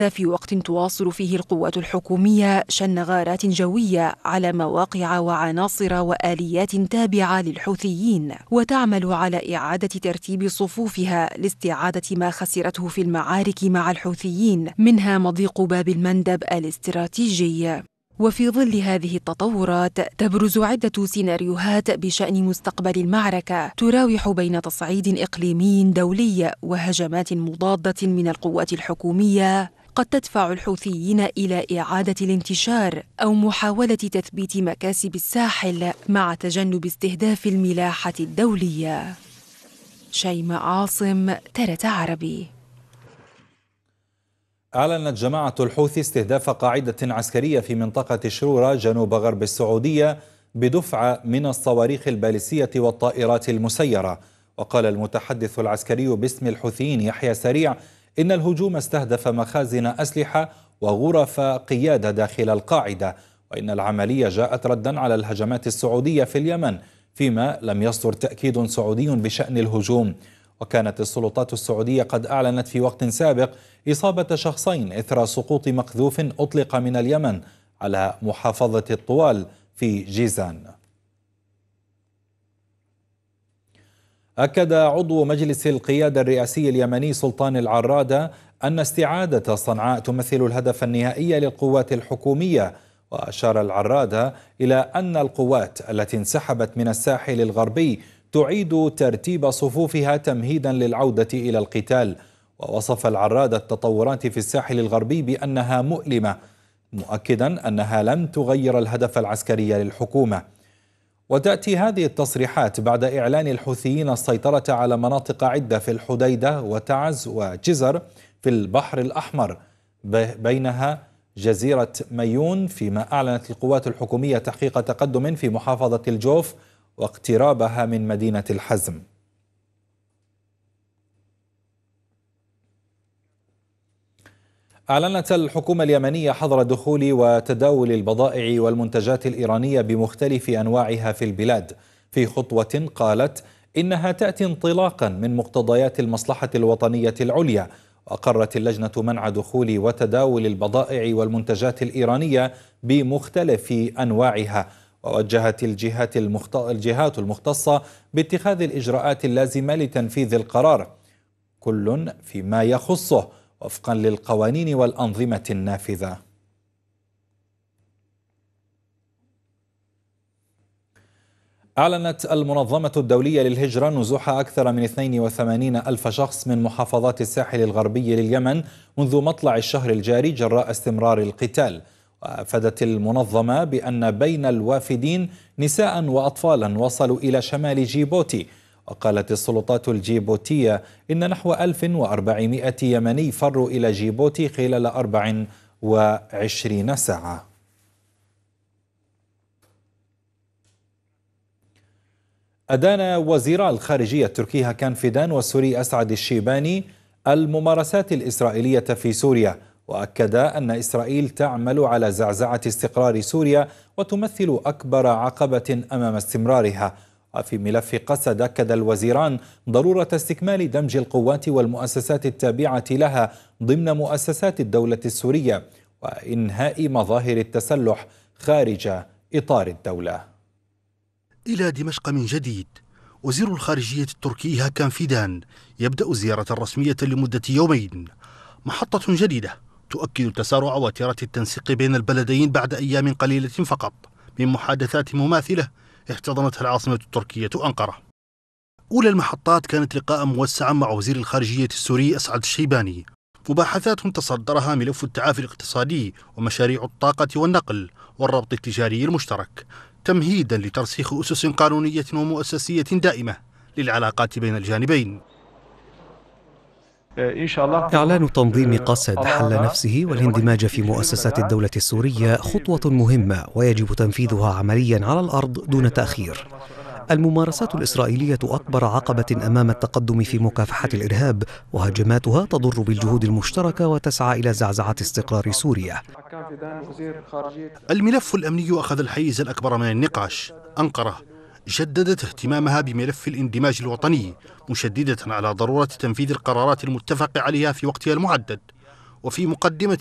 في وقت تواصل فيه القوات الحكومية شن غارات جوية على مواقع وعناصر وآليات تابعة للحوثيين، وتعمل على إعادة ترتيب صفوفها لاستعادة ما خسرته في المعارك مع الحوثيين، منها مضيق باب المندب الاستراتيجي. وفي ظل هذه التطورات تبرز عدة سيناريوهات بشأن مستقبل المعركة، تراوح بين تصعيد إقليمي دولي وهجمات مضادة من القوات الحكومية قد تدفع الحوثيين إلى إعادة الانتشار أو محاولة تثبيت مكاسب الساحل مع تجنب استهداف الملاحة الدولية. شيماء عاصم، TRT عربي. أعلنت جماعة الحوثي استهداف قاعدة عسكرية في منطقة شرورة جنوب غرب السعودية بدفعة من الصواريخ الباليستية والطائرات المسيرة. وقال المتحدث العسكري باسم الحوثيين يحيى سريع إن الهجوم استهدف مخازن أسلحة وغرف قيادة داخل القاعدة، وإن العملية جاءت ردا على الهجمات السعودية في اليمن، فيما لم يصدر تأكيد سعودي بشأن الهجوم. وكانت السلطات السعودية قد أعلنت في وقت سابق إصابة شخصين إثر سقوط مقذوف أطلق من اليمن على محافظة الطوال في جيزان. أكد عضو مجلس القيادة الرئاسي اليمني سلطان العرادة أن استعادة صنعاء تمثل الهدف النهائي للقوات الحكومية. وأشار العرادة إلى أن القوات التي انسحبت من الساحل الغربي تعيد ترتيب صفوفها تمهيدا للعودة إلى القتال. ووصف العرادة التطورات في الساحل الغربي بأنها مؤلمة، مؤكدا أنها لم تغير الهدف العسكري للحكومة. وتأتي هذه التصريحات بعد إعلان الحوثيين السيطرة على مناطق عدة في الحديدة وتعز وجزر في البحر الأحمر، بينها جزيرة ميون، فيما أعلنت القوات الحكومية تحقيق تقدم في محافظة الجوف واقترابها من مدينة الحزم. أعلنت الحكومة اليمنية حظر دخول وتداول البضائع والمنتجات الإيرانية بمختلف أنواعها في البلاد، في خطوة قالت إنها تأتي انطلاقا من مقتضيات المصلحة الوطنية العليا. وأقرت اللجنة منع دخول وتداول البضائع والمنتجات الإيرانية بمختلف أنواعها، ووجهت الجهات المختصة باتخاذ الإجراءات اللازمة لتنفيذ القرار، كل فيما يخصه وفقا للقوانين والأنظمة النافذة. أعلنت المنظمة الدولية للهجرة نزوح أكثر من 82 ألف شخص من محافظات الساحل الغربي لليمن منذ مطلع الشهر الجاري جراء استمرار القتال. وأفادت المنظمة بأن بين الوافدين نساء وأطفالا وصلوا إلى شمال جيبوتي. وقالت السلطات الجيبوتية إن نحو 1400 يمني فروا إلى جيبوتي خلال 24 ساعة. أدان وزيرا الخارجية التركي هاكان فيدان والسوري أسعد الشيباني الممارسات الإسرائيلية في سوريا، وأكدا أن إسرائيل تعمل على زعزعة استقرار سوريا وتمثل أكبر عقبة أمام استمرارها. وفي ملف قسد أكد الوزيران ضرورة استكمال دمج القوات والمؤسسات التابعة لها ضمن مؤسسات الدولة السورية وإنهاء مظاهر التسلح خارج إطار الدولة. إلى دمشق من جديد. وزير الخارجية التركي هاكان فيدان يبدأ زيارة رسمية لمدة يومين، محطة جديدة تؤكد تسارع وتيرة التنسيق بين البلدين بعد أيام قليلة فقط من محادثات مماثلة احتضنتها العاصمة التركية أنقرة. أولى المحطات كانت لقاء موسعا مع وزير الخارجية السوري أسعد الشيباني، مباحثات تصدرها ملف التعافي الاقتصادي ومشاريع الطاقة والنقل والربط التجاري المشترك، تمهيدا لترسيخ أسس قانونية ومؤسسية دائمة للعلاقات بين الجانبين. إعلان تنظيم قسد حل نفسه والاندماج في مؤسسات الدولة السورية خطوة مهمة ويجب تنفيذها عمليا على الأرض دون تأخير. الممارسات الإسرائيلية أكبر عقبة أمام التقدم في مكافحة الإرهاب، وهجماتها تضر بالجهود المشتركة وتسعى إلى زعزعة استقرار سوريا. الملف الأمني أخذ الحيز الأكبر من النقاش. أنقرة جددت اهتمامها بملف الاندماج الوطني، مشددة على ضرورة تنفيذ القرارات المتفق عليها في وقتها المحدد، وفي مقدمة